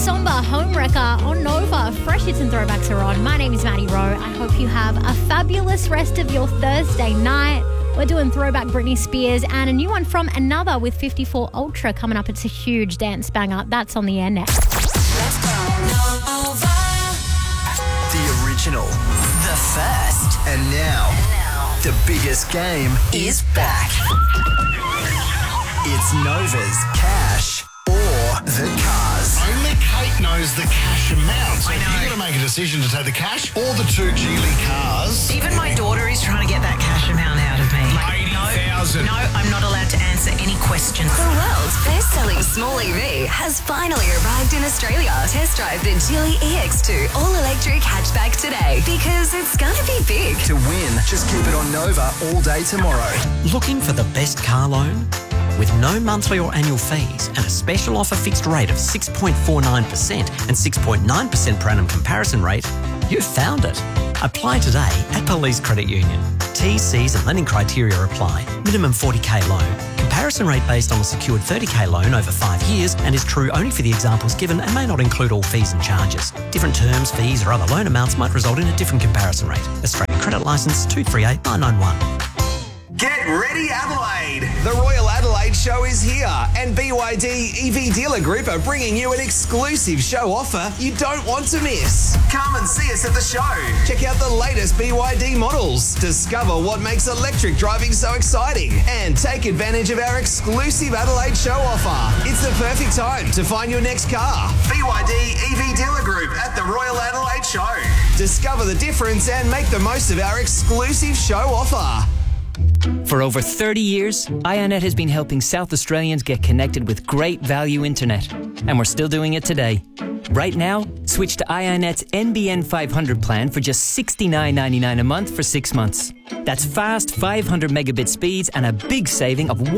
Somber, Homewrecker on Nova. Fresh hits and throwbacks are on. My name is Maddie Rowe. I hope you have a fabulous rest of your Thursday night. We're doing throwback Britney Spears and a new one from Another with 54 Ultra coming up. It's a huge dance banger. That's on the air next. Let's go. Nova. The original, the first, and now the biggest game is back. It's Nova's Cash or the Cars. Only Kate knows the cash amount. So I know. you've got to make a decision to take the cash or the two Geely cars. Even my daughter is trying to get that cash amount out of me. 80,000. No, I'm not allowed to answer any questions. The world's best-selling small EV has finally arrived in Australia. Test drive the Geely EX2 all-electric hatchback today because it's going to be big. To win, just keep it on Nova all day tomorrow. Looking for the best car loan? With no monthly or annual fees and a special offer fixed rate of 6.49% and 6.9% per annum comparison rate, you've found it. Apply today at Police Credit Union. T's, C's and lending criteria apply. Minimum 40k loan. Comparison rate based on a secured 30k loan over 5 years and is true only for the examples given and may not include all fees and charges. Different terms, fees or other loan amounts might result in a different comparison rate. Australian Credit Licence 238991. Get ready, Adelaide! The Royal Adelaide Show is here, and BYD EV Dealer Group are bringing you an exclusive show offer you don't want to miss. Come and see us at the show. Check out the latest BYD models, discover what makes electric driving so exciting, and take advantage of our exclusive Adelaide Show offer. It's the perfect time to find your next car. BYD EV Dealer Group at the Royal Adelaide Show. Discover the difference and make the most of our exclusive show offer. For over 30 years, IONET has been helping South Australians get connected with great value internet. And we're still doing it today. Right now, switch to IONET's NBN 500 plan for just $69.99 a month for 6 months. That's fast 500 megabit speeds and a big saving of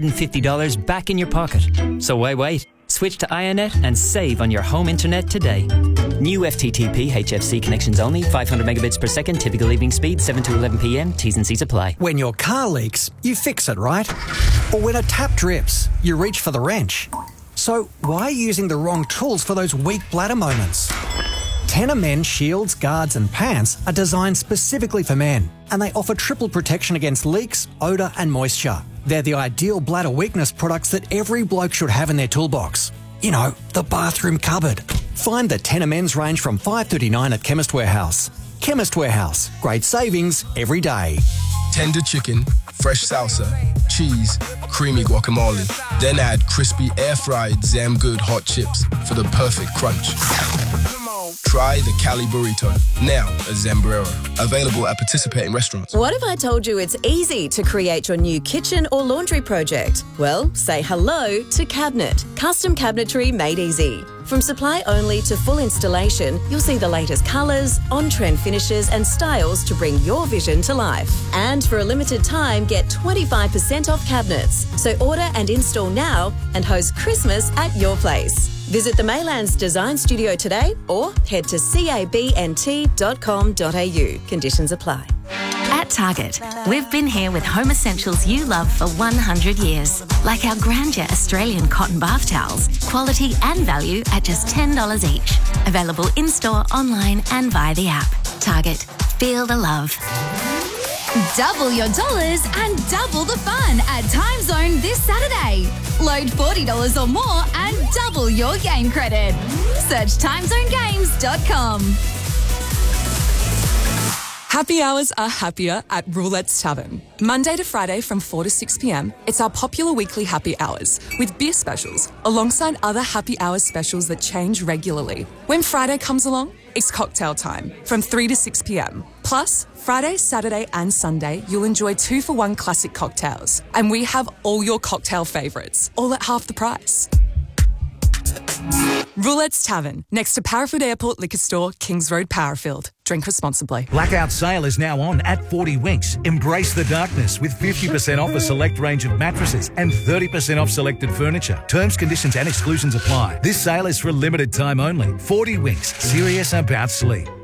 $150 back in your pocket. So why wait? Switch to IONET and save on your home internet today. New FTTP HFC connections only, 500 megabits per second, typical evening speed, 7 to 11 p.m. T's and C's apply. When your car leaks, you fix it, right? Or when a tap drips, you reach for the wrench. So why are you using the wrong tools for those weak bladder moments? Tenor Men shields, guards and pants are designed specifically for men, and they offer triple protection against leaks, odour and moisture. They're the ideal bladder weakness products that every bloke should have in their toolbox. You know, the bathroom cupboard. Find the Tenor Men's range from $5.39 at Chemist Warehouse. Chemist Warehouse. Great savings every day. Tender chicken, fresh salsa, cheese, creamy guacamole. Then add crispy air-fried Zamgood hot chips for the perfect crunch. Try the Cali Burrito, now at Zambrero. Available at participating restaurants. What if I told you it's easy to create your new kitchen or laundry project? Well, say hello to Cabinet. Custom cabinetry made easy. From supply only to full installation, you'll see the latest colours, on-trend finishes and styles to bring your vision to life. And for a limited time, get 25% off cabinets. So order and install now and host Christmas at your place. Visit the Maylands Design Studio today or head to cabnt.com.au. Conditions apply. At Target, we've been here with home essentials you love for 100 years. Like our Grandeur Australian cotton bath towels, quality and value at just $10 each. Available in-store, online and via the app. Target, feel the love. Double your dollars and double the fun at Time Zone this Saturday. Load $40 or more and double your game credit. Search timezonegames.com. Happy hours are happier at Roulette's Tavern. Monday to Friday from 4 to 6 p.m, it's our popular weekly happy hours with beer specials alongside other happy hours specials that change regularly. When Friday comes along, it's cocktail time from 3 to 6 p.m. Plus, Friday, Saturday and Sunday, you'll enjoy 2-for-1 classic cocktails. And we have all your cocktail favourites, all at half the price. Roulette's Tavern, next to Parafoot Airport Liquor Store, Kings Road, Parafield. Drink responsibly. Blackout sale is now on at 40 Winks. Embrace the darkness with 50% off a select range of mattresses and 30% off selected furniture. Terms, conditions and exclusions apply. This sale is for a limited time only. 40 Winks, serious about sleep.